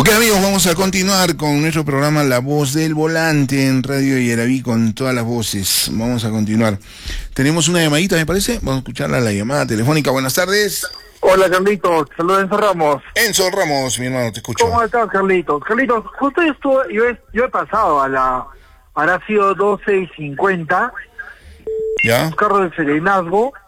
Ok, amigos, vamos a continuar con nuestro programa La Voz del Volante en Radio Yaraví con todas las voces. Vamos a continuar. Tenemos una llamadita, me parece. Vamos a escucharla, la llamada telefónica. Buenas tardes. Hola, Carlitos. Saludos, Enzo Ramos. Enzo Ramos, mi hermano, te escucho. ¿Cómo estás, Carlitos? Carlitos, justo yo he pasado habrá sido 12:50. ¿Ya? Carro de Serenazgo.